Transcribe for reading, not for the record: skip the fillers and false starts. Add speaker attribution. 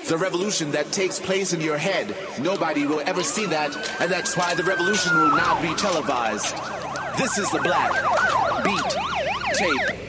Speaker 1: The revolution that takes place in your head. Nobody will ever see that, and that's why the revolution will not be televised. This is the Black Beat Tape